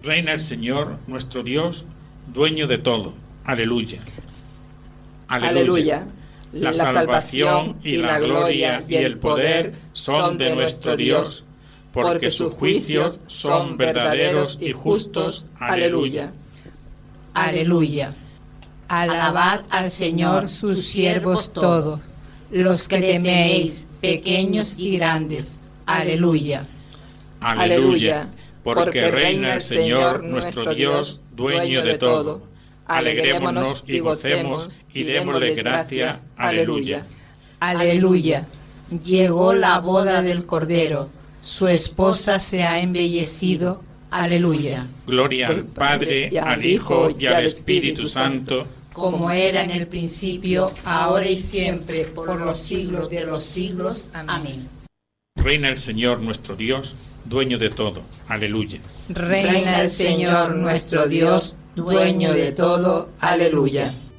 Reina el Señor, nuestro Dios, dueño de todo. Aleluya. Aleluya. La salvación y la gloria y el poder son de nuestro Dios, porque sus juicios son verdaderos y justos. Aleluya. Aleluya. Alabad al Señor sus siervos todos, los que teméis, pequeños y grandes. Aleluya. Aleluya. Porque reina el Señor nuestro Dios, dueño de todo. Alegrémonos y gocemos y démosle gracias. Aleluya. Aleluya. Llegó la boda del Cordero, su esposa se ha embellecido. Aleluya. Gloria al Padre, al Hijo y al Espíritu Santo, como era en el principio, ahora y siempre, por los siglos de los siglos. Amén. Reina el Señor nuestro Dios, dueño de todo. Aleluya. Reina el Señor nuestro Dios, dueño de todo. Aleluya.